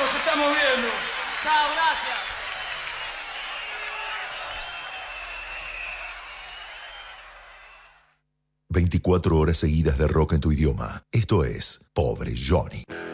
nos estamos viendo. Chao, gracias. ...24 horas seguidas de rock en tu idioma. Esto es Pobre Johnny.